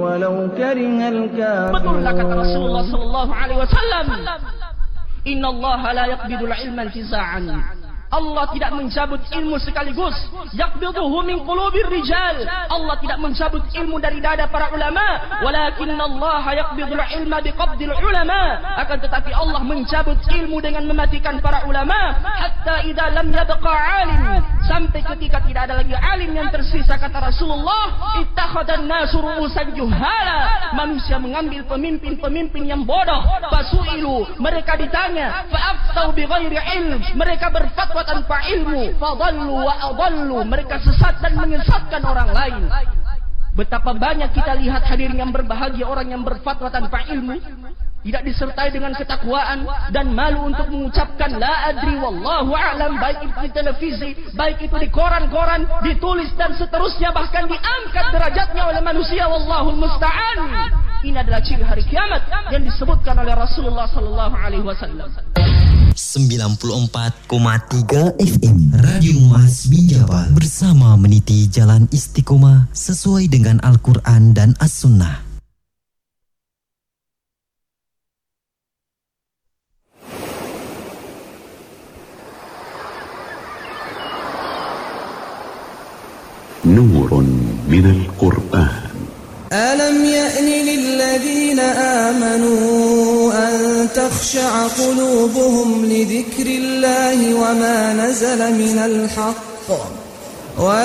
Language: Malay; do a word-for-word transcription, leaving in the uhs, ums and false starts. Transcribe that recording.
ولو كره الكافرون. Betullah kata Rasulullah sallallahu alaihi wasallam, Inna Allah la yaqbidul ilma intiza'an. Allah tidak mencabut ilmu sekaligus. Yaqbiduhu min qulubir rijal. Allah tidak mencabut ilmu dari dada para ulama. Walakinna Allah yaqbidul ilma biqabdil ulama. Akan tetapi Allah mencabut ilmu dengan mematikan para ulama. Hatta idza lam yabqa alim. Sampai ketika tidak ada lagi alim yang tersisa, kata Rasulullah, ittakhadhan nasu ru'usan juhala. Manusia mengambil pemimpin-pemimpin yang bodoh. Fasu'ilu, mereka ditanya, fa'aftau bighairi ilm. Mereka berfatwa tanpa ilmu, fadallu wa adallu, mereka sesat dan menyesatkan orang lain. Betapa banyak kita lihat hadirin yang berbahagia orang yang berfatwa tanpa ilmu, tidak disertai dengan ketakwaan dan malu untuk mengucapkan la adri wallahu a'lam, baik itu di televisi, baik itu di koran-koran, ditulis dan seterusnya, bahkan diangkat derajatnya oleh manusia, wallahul musta'an. Ini adalah ciri hari kiamat yang disebutkan oleh Rasulullah sallallahu alaihi wasallam. sembilan puluh empat koma tiga F M Radio Mas Binjabal bersama meniti jalan istiqomah sesuai dengan Al-Quran dan As-Sunnah. Nurun minal Qur'an. ألم يأن للذين آمنوا أن تخشع قلوبهم لذكر الله وما نزل من الحق